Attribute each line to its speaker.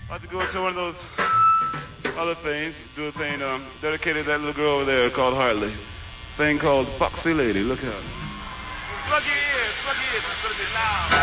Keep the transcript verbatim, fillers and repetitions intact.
Speaker 1: I have to go to one of those other things, do a thing um, dedicated to that little girl over there called Hartley. Thing called Foxy Lady. Look out. Plug your ears, plug your ears. It's going to be loud.